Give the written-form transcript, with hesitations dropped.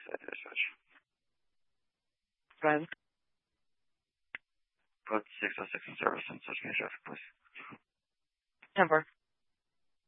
search. Run. Put 606 in service and search me traffic, please. 10-4.